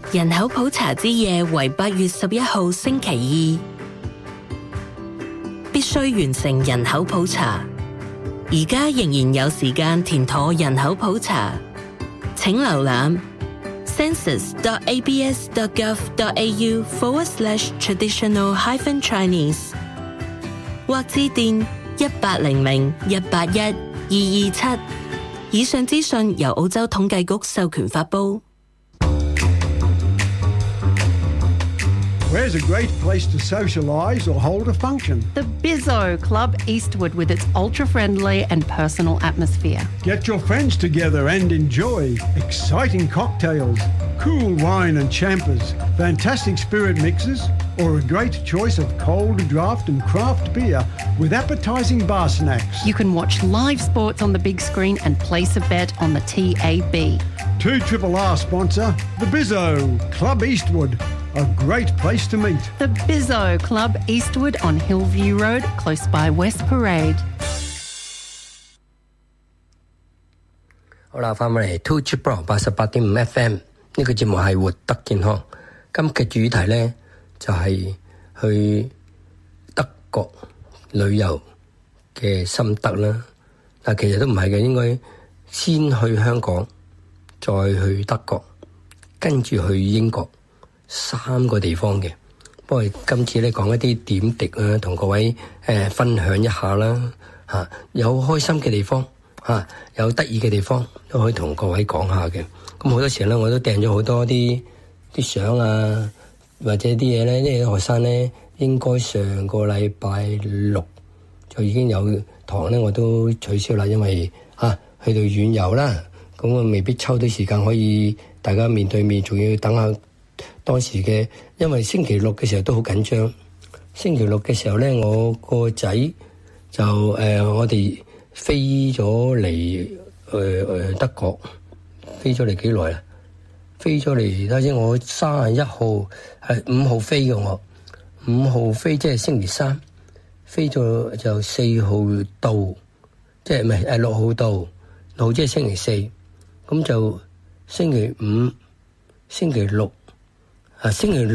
人口普查之夜為8月11號星期二，必須完成人口普查。而家仍然有時間填妥人口普查，請瀏覽 census.abs.gov.au/traditional-chinese 或致電1800-181-227。以上資訊由澳洲統計局授權發布。 Where's a great place to socialise or hold a function? The Bizzo Club Eastwood with its ultra-friendly and personal atmosphere. Get your friends together and enjoy exciting cocktails, cool wine and champers, fantastic spirit mixes, or a great choice of cold draft and craft beer with appetising bar snacks. You can watch live sports on the big screen and place a bet on the TAB. 2RRR sponsor, the Bizzo Club Eastwood. A great place to meet. The Bizzo Club Eastwood on Hillview Road, close by West Parade. 好啦，翻返嚟 2RRR 88.5 FM 呢個節目係活得健康。今期主題呢就係去德國旅遊嘅心得啦。但其實都唔係嘅，應該先去香港，再去德國，跟住去英國。3個地方嘅，不過今次咧講一啲點滴啊，同各位分享一下啦嚇，有開心嘅地方嚇，有得意嘅地方都可以同各位講下嘅。咁好多時咧，我都訂咗好多啲相啊，或者啲嘢咧，因為學生咧應該上個禮拜6就已經有堂咧，我都取消啦，因為去到遠遊啦，咁我未必抽到時間可以大家面對面，仲要等下。當時嘅，因為星期六嘅時候都好緊張。星期六嘅時候咧，我個仔就我哋飛咗嚟德國，飛咗嚟幾耐啦？飛咗嚟睇下先，我31號係5號飛嘅我，5號飛即係星期三，飛咗就4號到，即係唔係6號到，6號即係星期4，咁就星期5、星期6。星期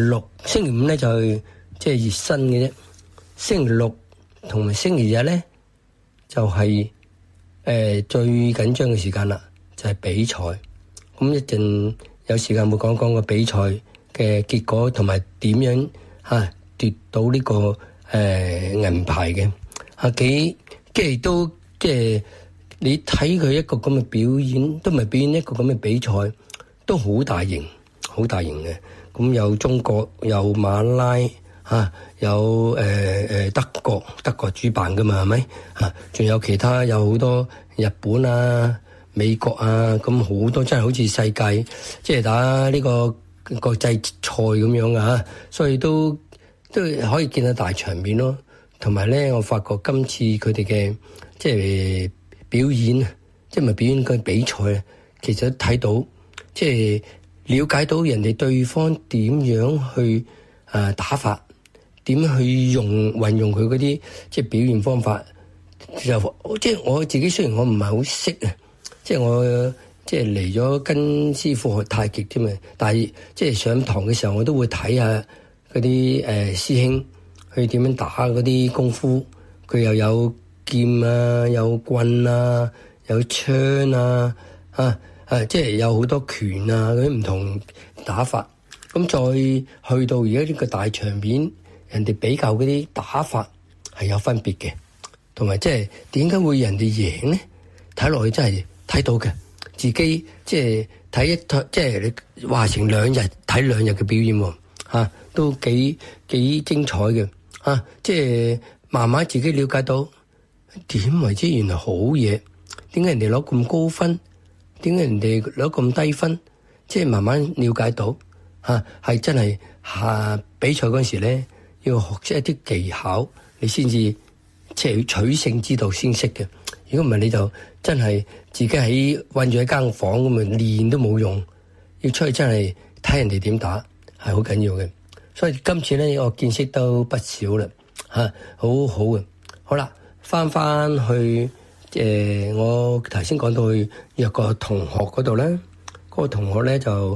5咧就即係熱身嘅啫。星期6同埋星期日咧就係最緊張嘅時間啦，就係比賽。咁一陣有時間會講講個比賽嘅結果同埋點樣奪到呢個銀牌嘅。幾即係都即係你睇佢一個咁嘅表演，都唔係表演一個咁嘅比賽，都好大型，好大型嘅。咁有中國，有馬拉有德國主辦噶嘛，係咪仲有其他有好多日本啊、美國啊，咁好多真係好似世界即係打呢個國際賽咁樣啊，所以都可以見到大場面咯。同埋咧，我發覺今次佢哋嘅即係表演，即係咪表演嘅比賽啊，其實睇到即係。了解到人哋對方點樣去打法，點樣去運用佢嗰啲即係表現方法，就即係我自己雖然我唔係好識啊，即係我即係嚟咗跟師傅學太極添啊，但係即係上堂嘅時候我都會睇下嗰啲師兄去點樣打嗰啲功夫，佢又有劍啊，有棍啊，有槍啊即係有好多拳啊，嗰啲唔同打法。咁再去到而家呢個大場面，人哋比較嗰啲打法係有分別嘅，同埋即係點解會人哋贏咧？睇落去真係睇到嘅，自己即係睇即係你話成2日睇2日嘅表演喎，都幾精彩嘅，即係慢慢自己了解到點為之原來好嘢，點解人哋攞咁高分？點解人哋攞咁低分？即係慢慢了解到係真係比賽嗰陣時咧，要學識一啲技巧，你先至即係取勝之道先識嘅。如果唔係，你就真係自己困住喺間房咁啊，練都冇用。要出去真係睇人哋點打係好緊要嘅。所以今次咧，我見識都不少啦，好好嘅。好啦，翻去。我頭先講到去約個同學嗰度咧，嗰個同學咧就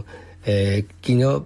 見咗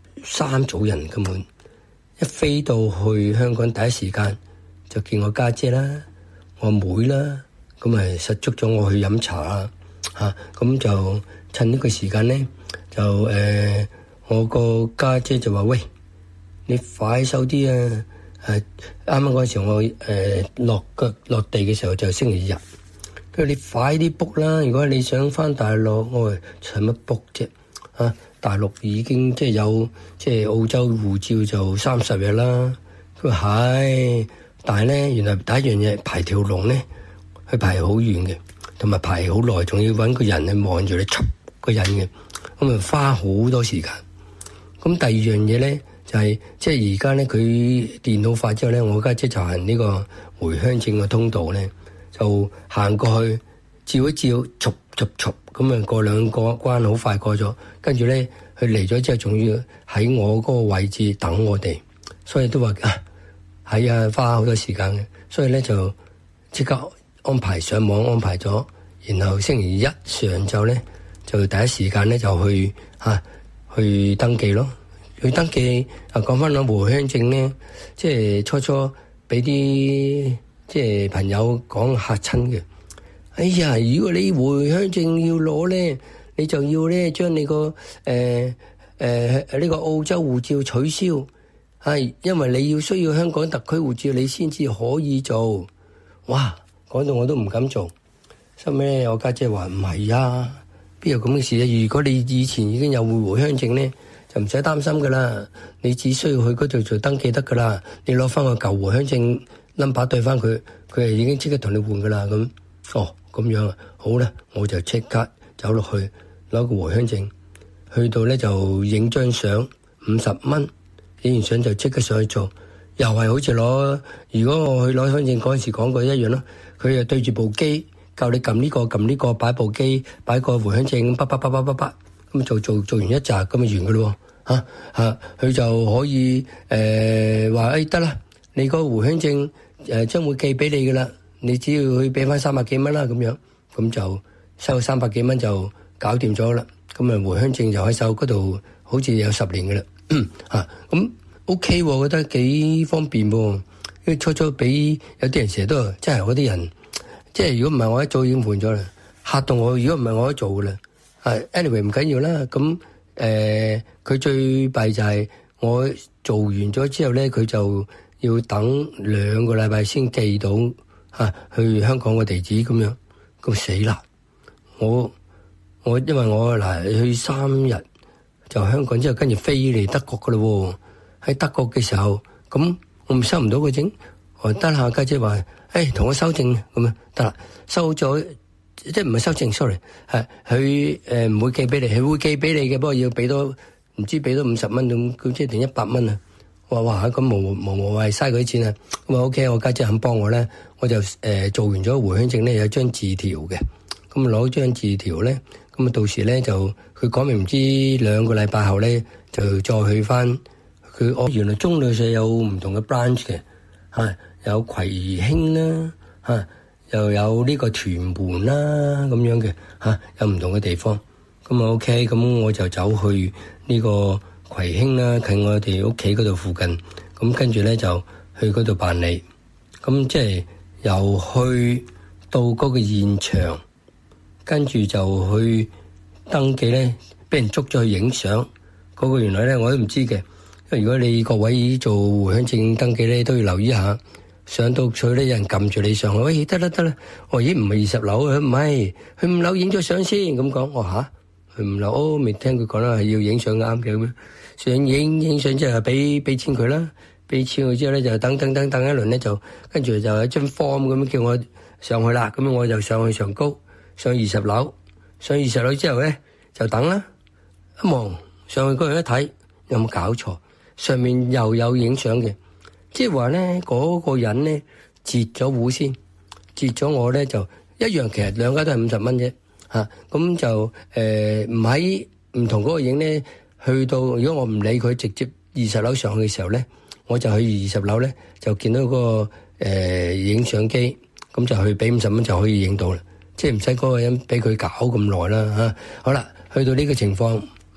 3組人根本。一飛到去香港第一時間就見我家姐啦、我妹啦，咁咪實捉咗我去飲茶啦嚇。咁就趁呢個時間咧，就我個家姐就話：喂，你快手啲啊！啱啱嗰時我落地嘅時候就星期日，佢話你快啲 book 啦！如果你想翻大陸，我話使乜 book 啫？嚇！大陸已經即係有澳洲護照就30日啦。佢話係，但係咧原來第一樣嘢排條龍咧，佢排好遠嘅，同埋排好耐，仲要揾個人去望住你出個人嘅，咁啊花好多時間。咁第二樣嘢咧就係即係而家咧佢電腦化之後咧，我家姐就行呢個回鄉證嘅通道咧，就行過去照一照，咁啊過2個關好快過咗，跟住咧佢嚟咗之後仲要喺我嗰個位置等我哋，所以都話係啊花好多時間嘅，所以咧就即刻上網安排咗，然後星期一上晝咧就第一時間咧就去登記咯。去登記講翻回鄉證咧，即係初初俾啲即係朋友講嚇親嘅。哎呀，如果你回鄉證要攞咧，你就要咧將你個呢個澳洲護照取消，係因為你要需要香港特區護照，你先至可以做。哇，講到我都唔敢做。後尾我家姐話唔係啊，邊有咁嘅事啊？如果你以前已經有回鄉證咧，就唔使擔心噶啦，你只需要去嗰度做登記得噶啦。你攞翻個舊回鄉證 number 對翻佢，佢係已經即刻同你換噶啦。咁樣啊，好啦，我就即刻走落去攞個回鄉證，去到咧就影張相，50蚊，影完相就即刻上去做，又係好似攞，如果我去攞鄉證嗰陣時講過一樣咯，佢就對住部機教你撳呢個，擺部機擺個回鄉證，咁做完一集咁就完噶咯喎，佢就可以話得啦，你個回鄉證將會寄俾你噶啦。你只要去俾翻300幾蚊啦，咁樣咁就收300幾蚊就搞掂咗啦。咁啊回鄉證就喺手嗰度，好似有10年嘅啦。咁 OK 喎，我覺得幾方便喎。因為初俾有啲人成日都真係嗰啲人，即係如果唔係我一早已經換咗啦，嚇到我。如果唔係我都做嘅啦。anyway 唔緊要啦。咁佢最弊就係我做完咗之後咧，佢就要等2個禮拜先寄到。去香港個地址咁樣，咁死啦！我因為我去3日就香港之後，跟住飛嚟德國噶咯喎。喺德國嘅時候，咁我唔收唔到個證，我得下家姐話，同我收證咁樣得啦，收咗即係唔係收證 ，sorry， 係佢唔會寄俾你，係會寄俾你嘅，不過要俾多唔知俾多50蚊咁，即係定100蚊啊！哇！咁無謂嘥嗰啲錢啊！咁啊 OK， 我家姐肯幫我咧，我就做完咗回鄉證咧，有張字條嘅，咁攞張字條咧，咁啊到時咧就佢講明唔知2個禮拜後咧就再去翻佢。原來中旅社有唔同嘅 branch 嘅，有葵興啦，又有呢個屯門啦咁樣嘅，有唔同嘅地方。咁啊 OK， 咁我就走去呢個葵興啦，近我哋屋企嗰度附近，咁跟住咧就去嗰度辦理，咁即係由去到嗰個現場，跟住就去登記咧，俾人捉咗去影相。嗰個原來咧我都唔知嘅，因為如果你各位做回鄉證登記咧，都要留意下，上到去咧有人撳住你上去，喂，得啦，我已經唔係20樓，佢唔係，去5樓影咗相先咁講，我去5樓，未聽佢講啦，係要影相啱嘅咁樣。想影相之後俾錢佢啦，俾錢佢之後咧就等一輪咧，就跟住就有一張 form 咁樣叫我上去啦，咁我就上去上高，上20樓，上20樓之後咧就等啦，一望上去嗰度一睇，有冇搞錯？上面又有影相嘅，即係話咧嗰個人咧截咗糊先，截咗我咧就一樣，其實兩家都係50蚊啫，咁就唔喺唔同嗰個影咧。去到如果我唔理佢，直接20樓上去嘅時候咧，我就去20樓咧，就見到個影相機，咁就去俾50蚊就可以影到啦，即係唔使嗰個人俾佢搞咁耐啦。好啦，去到呢個情況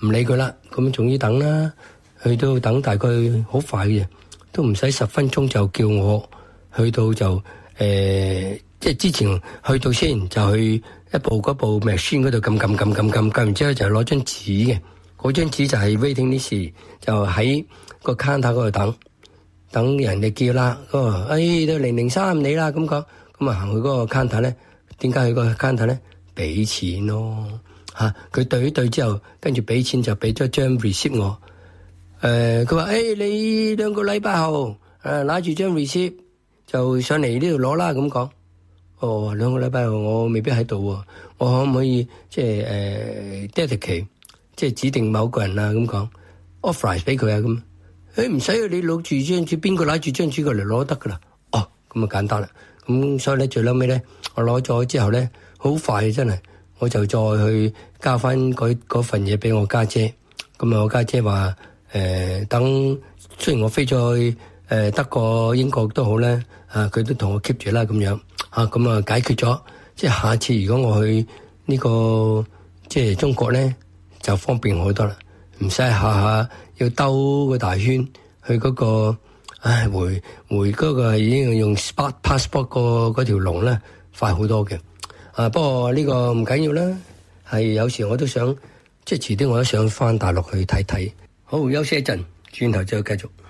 唔理佢啦，咁總之等啦，去到等大概好快嘅，都唔使10分鐘就叫我去到就即係之前去到先就去一部嗰部 machine 嗰度撳，然之後就攞張紙嘅，嗰張紙就係 waiting list， 就喺個 counter 嗰度等人哋叫啦。嗰個到003你啦咁講，咁啊行去嗰個 counter 咧，點解去個 counter 咧？俾錢咯嚇，佢對一對之後，跟住俾錢就俾咗張 receipt 我。佢話你2個禮拜後拿住張 receipt 就上嚟呢度攞啦咁講。2個禮拜後我未必喺度喎，我可唔可以即係dedicate 即係指定某個人啊咁講 authorize 俾佢啊咁？唔使啊，你攞住張紙，邊個拿住張紙過嚟攞得噶啦？咁啊簡單啦。咁所以咧最嬲尾咧，我攞咗之後咧，好快真係，我就再去交翻嗰份嘢俾我家姐。咁啊，我家姐話等，雖然我飛咗去德國、英國都好咧，佢都同我 keep 住啦咁樣。咁啊解決咗，即係下次如果我去呢個即係中國咧，就方便好多啦，唔使下下要兜個大圈去嗰個，回嗰個已經用 passport 嗰條龍咧，快好多嘅。不過呢個唔緊要啦，係有時我都想，即係遲啲我都想翻大陸去睇睇。好，休息一陣，轉頭再繼續。